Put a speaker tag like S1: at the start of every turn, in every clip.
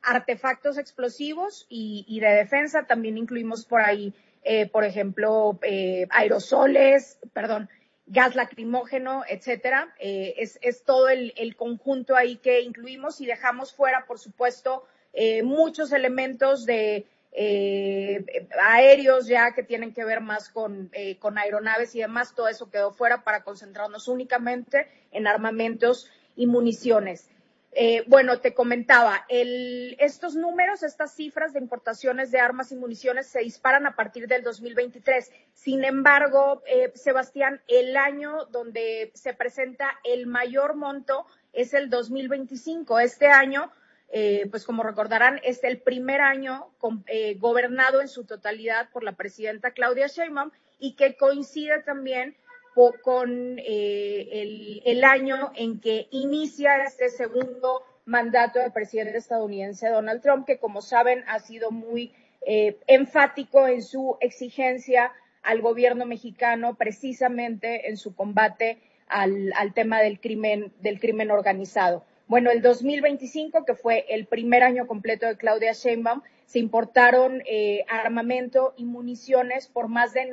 S1: artefactos explosivos y de defensa. También incluimos por ahí, por ejemplo, gas lacrimógeno, etcétera. Es todo el conjunto ahí que incluimos y dejamos fuera, por supuesto, muchos elementos de aéreos ya que tienen que ver más con aeronaves y demás. Todo eso quedó fuera para concentrarnos únicamente en armamentos y municiones. Bueno, te comentaba, estos números, estas cifras de importaciones de armas y municiones se disparan a partir del 2023. Sin embargo, Sebastián, el año donde se presenta el mayor monto es el 2025. Este año, pues como recordarán, es el primer año gobernado en su totalidad por la presidenta Claudia Sheinbaum y que coincide también con el año en que inicia este segundo mandato del presidente estadounidense Donald Trump, que como saben ha sido muy enfático en su exigencia al gobierno mexicano precisamente en su combate al tema del crimen organizado. Bueno, el 2025, que fue el primer año completo de Claudia Sheinbaum, se importaron armamento y municiones por más de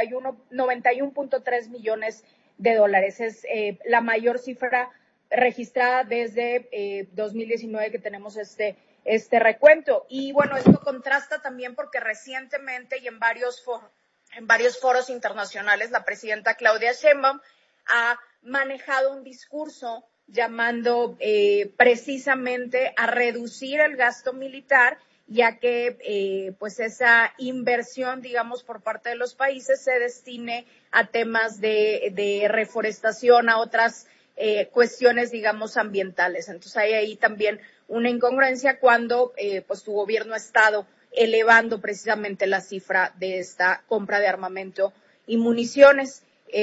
S1: 91.3 millones de dólares. Es la mayor cifra registrada desde 2019 que tenemos este recuento. Y bueno, esto contrasta también porque recientemente y en varios foros internacionales la presidenta Claudia Sheinbaum ha manejado un discurso llamando precisamente a reducir el gasto militar, ya que pues esa inversión, digamos, por parte de los países se destine a temas de reforestación, a otras cuestiones, digamos, ambientales. Entonces hay ahí también una incongruencia cuando pues tu gobierno ha estado elevando precisamente la cifra de esta compra de armamento y municiones.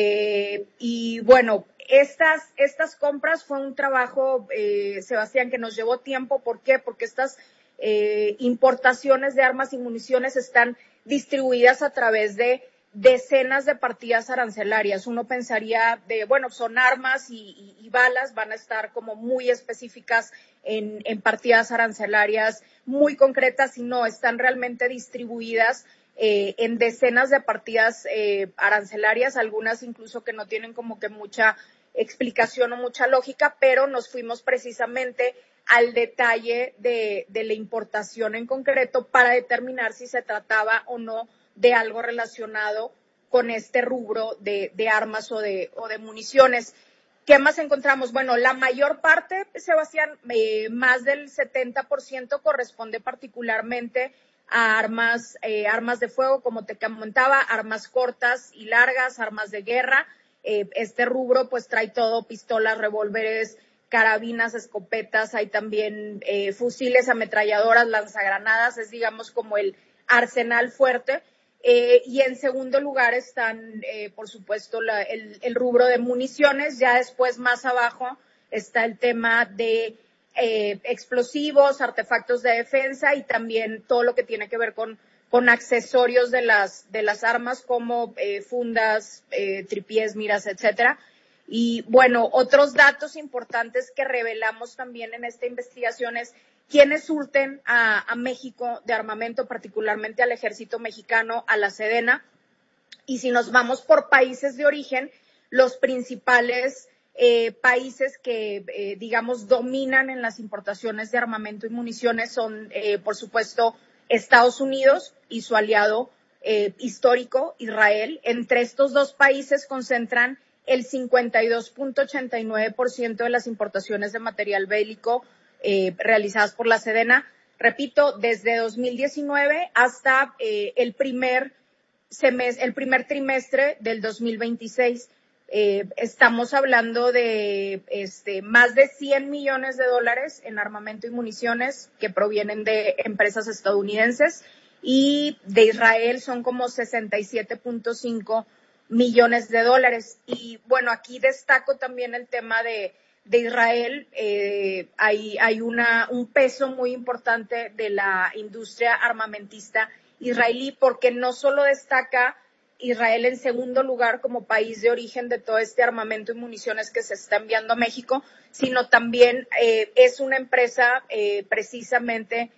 S1: Y bueno, estas compras fue un trabajo, Sebastián, que nos llevó tiempo. ¿Por qué? Porque estas importaciones de armas y municiones están distribuidas a través de decenas de partidas arancelarias. Uno pensaría son armas y balas, van a estar como muy específicas en partidas arancelarias muy concretas, y no, están realmente distribuidas en decenas de partidas arancelarias, algunas incluso que no tienen como que mucha explicación o mucha lógica, pero nos fuimos precisamente al detalle de la importación en concreto para determinar si se trataba o no de algo relacionado con este rubro de armas o de municiones. ¿Qué más encontramos? Bueno, la mayor parte, Sebastián, más del 70% corresponde particularmente a armas de fuego, como te comentaba, armas cortas y largas, armas de guerra. Este rubro pues trae todo: pistolas, revólveres, carabinas, escopetas, hay también fusiles, ametralladoras, lanzagranadas, es digamos como el arsenal fuerte. Y en segundo lugar están, por supuesto, el rubro de municiones. Ya después, más abajo, está el tema de explosivos, artefactos de defensa y también todo lo que tiene que ver con accesorios de las armas como fundas, tripiés, miras, etcétera. Y bueno, otros datos importantes que revelamos también en esta investigación es quiénes surten a México de armamento, particularmente al ejército mexicano, a la Sedena. Y si nos vamos por países de origen, los principales países que, digamos, dominan en las importaciones de armamento y municiones son, por supuesto, Estados Unidos y su aliado histórico, Israel. Entre estos dos países concentran el 52.89% de las importaciones de material bélico realizadas por la Sedena. Repito, desde 2019 hasta el primer trimestre del 2026. Estamos hablando de más de 100 millones de dólares en armamento y municiones que provienen de empresas estadounidenses, y de Israel son como 67.5 millones de dólares. Y bueno, aquí destaco también el tema de Israel. Hay un peso muy importante de la industria armamentista israelí, porque no solo destaca Israel en segundo lugar como país de origen de todo este armamento y municiones que se está enviando a México, sino también es una empresa precisamente